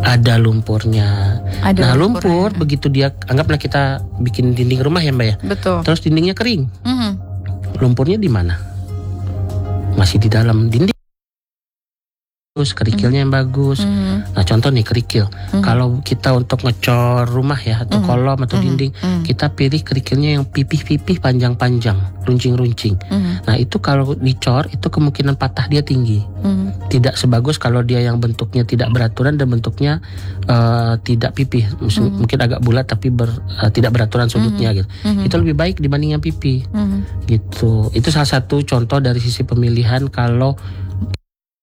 ada lumpurnya. Ada Nah lumpurnya. lumpur begitu dia, anggaplah kita bikin dinding rumah ya Mbak ya. Betul. Terus dindingnya kering, Mhm. lumpurnya di mana? Masih di dalam dinding. Terus kerikilnya yang bagus. Nah contoh nih kerikil. Kalau kita untuk ngecor rumah ya atau kolom atau dinding, kita pilih kerikilnya yang pipih-pipih panjang-panjang, runcing-runcing. Nah itu kalau dicor itu kemungkinan patah dia tinggi. Tidak sebagus kalau dia yang bentuknya tidak beraturan dan bentuknya tidak pipih. Mungkin agak bulat tapi tidak beraturan sudutnya gitu. Itu lebih baik dibanding yang pipih. Gitu. Itu salah satu contoh dari sisi pemilihan kalau